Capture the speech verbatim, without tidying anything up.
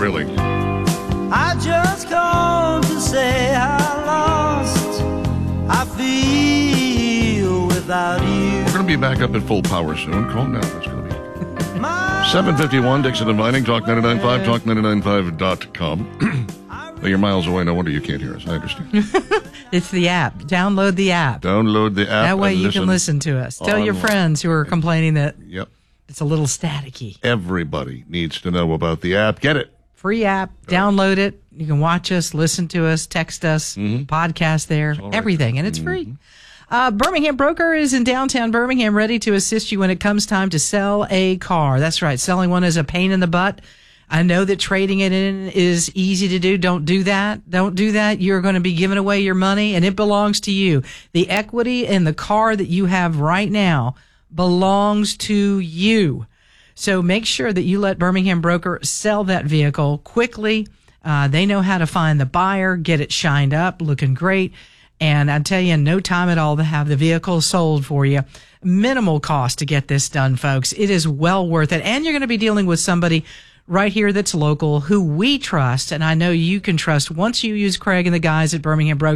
really. I just called to say how lost I feel without you. We're going to be back up at full power soon. Calm down. It's going to be seven fifty-one, Dixon and Vining, Talk ninety-nine point five, talk ninety-nine point five dot com. You're miles away. No wonder you can't hear us. I understand. It's the app. Download the app. Download the app. That way and you listen can listen to us. Tell your online. friends who are complaining that Yep. it's a little staticky. Everybody needs to know about the app. Get it. Free app. Download it. You can watch us, listen to us, text us, Mm-hmm. podcast there, right everything. there. And it's free. Uh, Birmingham Broker is in downtown Birmingham, ready to assist you when it comes time to sell a car. That's right. Selling one is a pain in the butt. I know that trading it in is easy to do. Don't do that. Don't do that. You're going to be giving away your money, and it belongs to you. The equity in the car that you have right now belongs to you. So make sure that you let Birmingham Broker sell that vehicle quickly. Uh, they know how to find the buyer, get it shined up, looking great. And I tell you, in no time at all to have the vehicle sold for you. Minimal cost to get this done, folks. It is well worth it. And you're going to be dealing with somebody right here that's local who we trust. And I know you can trust once you use Craig and the guys at Birmingham Broker.